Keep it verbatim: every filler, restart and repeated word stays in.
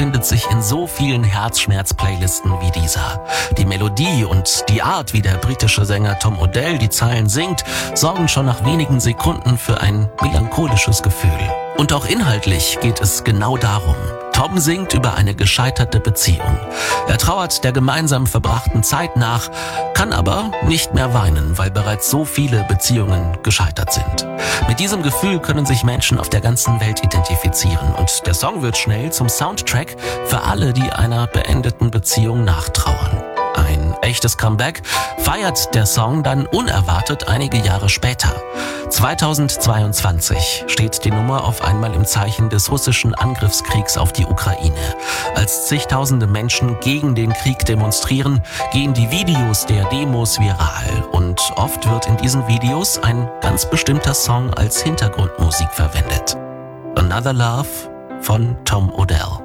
findet sich in so vielen Herzschmerz-Playlisten wie dieser. Die Melodie und die Art, wie der britische Sänger Tom Odell die Zeilen singt, sorgen schon nach wenigen Sekunden für ein melancholisches Gefühl. Und auch inhaltlich geht es genau darum. Tom singt über eine gescheiterte Beziehung. Er trauert der gemeinsam verbrachten Zeit nach, kann aber nicht mehr weinen, weil bereits so viele Beziehungen gescheitert sind. Mit diesem Gefühl können sich Menschen auf der ganzen Welt identifizieren und der Song wird schnell zum Soundtrack für alle, die einer beendeten Beziehung nachtrauern. Ein echtes Comeback feiert der Song dann unerwartet einige Jahre später. zweitausendzweiundzwanzig steht die Nummer auf einmal im Zeichen des russischen Angriffskriegs auf die Ukraine. Als zigtausende Menschen gegen den Krieg demonstrieren, gehen die Videos der Demos viral und oft wird in diesen Videos ein ganz bestimmter Song als Hintergrundmusik verwendet. Another Love von Tom Odell.